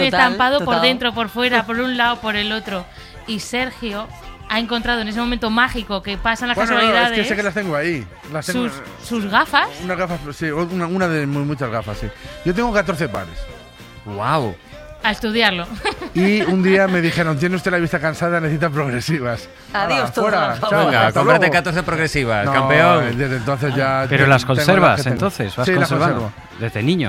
estampado por dentro, por fuera, por un lado, por el otro. Y Sergio ha encontrado en ese momento mágico que pasan las casualidades. Es que sé que las tengo ahí. Sus gafas. Unas gafas, sí, una de muchas gafas, sí. Yo tengo 14 pares. ¡Wow! A estudiarlo. Y un día me dijeron, tiene usted la vista cansada, necesita progresivas. Adiós, fuera. Chao, Venga, hasta cómprate luego. 14 progresivas, No, campeón. Desde entonces ya... Pero las tengo conservas, las que entonces, tengo. vas Sí, las conservando. conservo. Desde niño.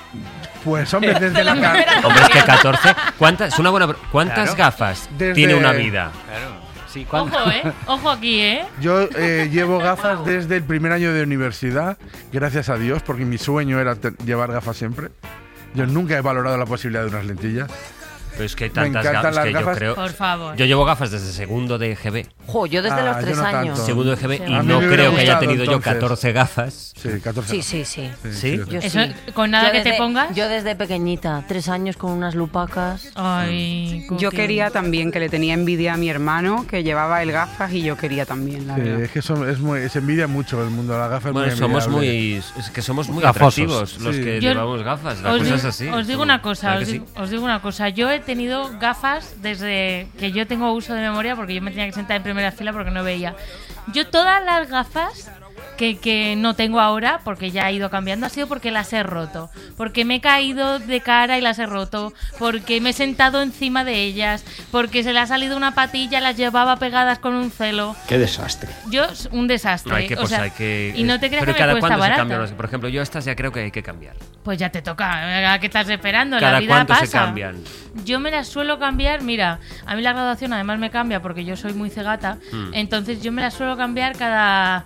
Pues hombre, desde la Hombre, es que 14. ¿Cuántas Claro. gafas Desde- tiene una vida? Claro. Sí, Ojo, Ojo aquí, Yo llevo gafas desde el primer año de universidad, gracias a Dios, porque mi sueño era llevar gafas siempre. Yo nunca he valorado la posibilidad de unas lentillas. Pero es que hay Me tantas encantan gafas las que yo gafas. creo. Por favor. Yo llevo gafas desde segundo de GB. Jo, yo desde los 3 yo no años. tanto. Segundo de GB Sí. y A mí no me hubiera creo que haya gustado, tenido yo entonces. 14 gafas. Sí, 14. Sí. ¿Sí? Yo Eso, sí. con nada Yo que te desde- pongas. Yo desde pequeñita, 3 años con unas lupacas. Ay, Yo Cookie. quería también, que le tenía envidia a mi hermano, que llevaba el gafas, y yo quería también, la Sí, verdad. es que se envidia mucho el mundo de las gafas. Bueno, muy somos envidiable. muy Gafosos. atractivos los Sí. que Yo- llevamos gafas. La Os, cosa di- es así. os digo una cosa, ¿Verdad que sí? os digo una cosa. Yo he tenido gafas desde que yo tengo uso de memoria, porque yo me tenía que sentar en primera fila porque no veía. Yo todas las gafas que no tengo ahora, porque ya he ido cambiando, ha sido porque las he roto. Porque me he caído de cara y las he roto. Porque me he sentado encima de ellas. Porque se le ha salido una patilla, las llevaba pegadas con un celo. ¡Qué desastre! Yo, un desastre. No, hay que, O pues sea, hay que. y no te creas pero que me cada cuesta cuándo barata. se cambian. Por ejemplo, yo estas ya creo que hay que cambiar. Pues ya te toca. ¿A qué estás esperando? ¿Cada La vida cuánto pasa. se cambian? Yo me las suelo cambiar, mira, a mí la graduación además me cambia porque yo soy muy cegata, entonces yo me las suelo cambiar cada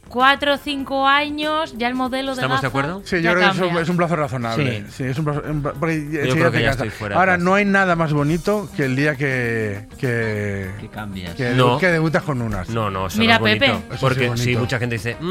4 o 5 años, ya el modelo de ¿Estamos de gafa acuerdo? Sí, ya yo creo que cambia. es un plazo razonable. Sí. Sí, es un plazo, porque Yo enseguida creo te que ya cansa. estoy fuera. Ahora, de no hay nada más bonito que el día que cambias. No. que debutas con unas. No, eso Mira, no es bonito. Pepe. Eso Porque sí es bonito. sí, mucha gente dice,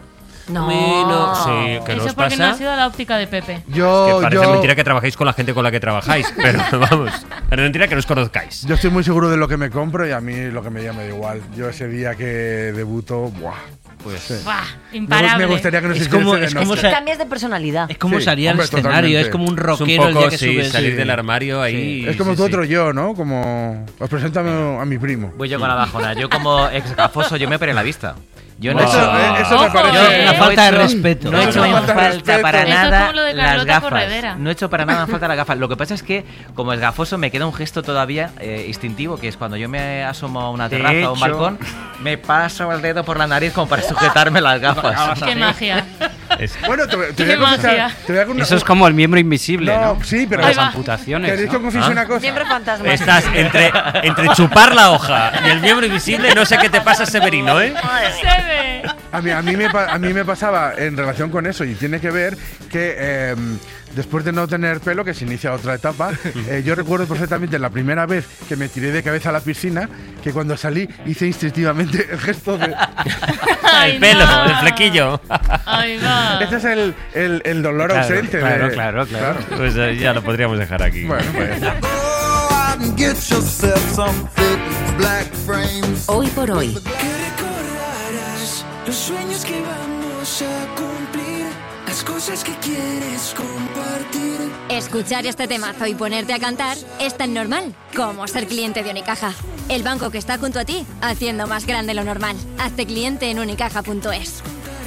No. bueno, sí, que Eso nos es porque pasa. no ha sido a la óptica de Pepe. Yo, Que parece yo, mentira que trabajéis con la gente con la que trabajáis, pero vamos, es mentira que nos conozcáis. yo estoy muy seguro de lo que me compro y a mí lo que me llama da igual. Yo ese día que debuto, ¡buah! Pues Sí. ¡Buah! Imparable. Me gustaría que nos Es como- hiciesen es en como Oscar. Que sea- cambias de personalidad. Es como Sí, salir al hombre, escenario, totalmente. es como un es un rockero el poco, día que sí, subes. salir Sí. del armario ahí. Es como sí, tu sí. otro yo, ¿no? Como os presento a mi primo. Voy yo con la bajona. Yo como ex gafoso, yo me operé la vista. Yo no he Eso, hecho... eso me Ojo, parece. Yo, una ¿eh? falta de No he hecho- respeto. No he hecho Una en falta de falta respeto. para Eso es nada como lo de las Carlota gafas. Corredera. No he hecho para nada en falta las gafas. Lo que pasa es que, como es gafoso, me queda un gesto todavía instintivo, que es cuando yo me asomo a una De terraza o un hecho- balcón, me paso el dedo por la nariz como para sujetarme las gafas. ¡Qué magia! Bueno, te voy Qué a confesar. magia. Te voy a con- Eso es como el miembro invisible, ¿no? No, sí, pero Ahí Las va. amputaciones. ¿Queréis que ¿no? os confiese ¿Ah? una cosa? Siempre fantasma. Estás entre chupar la hoja y el miembro invisible, no sé qué te pasa, Severino, ¿eh? Se ve. A mí me pasaba en relación con eso y tiene que ver que después de no tener pelo, que se inicia otra etapa, yo recuerdo perfectamente la primera vez que me tiré de cabeza a la piscina, que cuando salí hice instintivamente el gesto de... Ay, El pelo, no. el flequillo. Ahí va. Este es el dolor Claro, ausente. claro, de- claro. Pues ya lo podríamos dejar aquí. Bueno, pues... Hoy por hoy. Recordarás los sueños que vamos a cumplir, las cosas que quieres compartir. Escuchar este temazo y ponerte a cantar es tan normal como ser cliente de Unicaja. El banco que está junto a ti, haciendo más grande lo normal. Hazte cliente en unicaja.es.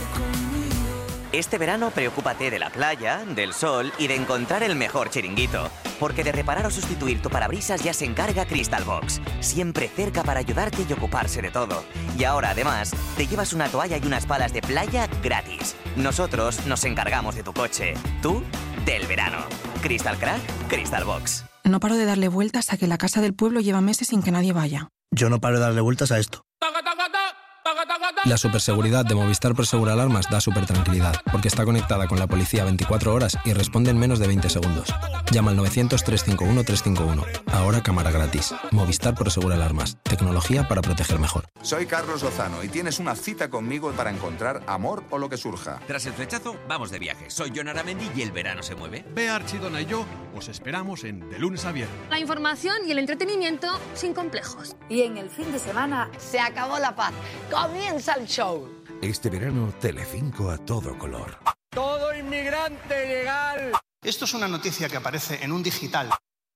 Este verano preocúpate de la playa, del sol y de encontrar el mejor chiringuito. Porque de reparar o sustituir tu parabrisas ya se encarga Crystal Box. Siempre cerca para ayudarte y ocuparse de todo. Y ahora además te llevas una toalla y unas palas de playa gratis. Nosotros nos encargamos de tu coche. Tú, del verano. Crystal Crack, Crystal Box. No paro de darle vueltas a que la casa del pueblo lleva meses sin que nadie vaya. Yo no paro de darle vueltas a esto. La superseguridad de Movistar Prosegur Alarmas da supertranquilidad, porque está conectada con la policía 24 horas y responde en menos de 20 segundos. Llama al 900-351-351. Ahora cámara gratis. Movistar Prosegur Alarmas. Tecnología para proteger mejor. Soy Carlos Lozano y tienes una cita conmigo para encontrar amor o lo que surja. Tras el flechazo, vamos de viaje. Soy Jon Aramendi y el verano se mueve. Bea Archidona y yo os esperamos en De Lunes a Viernes. La información y el entretenimiento sin complejos. Y en el fin de semana se acabó la paz. Comienza el show. Este verano, Telecinco a todo color. Todo inmigrante legal. Esto es una noticia que aparece en un digital.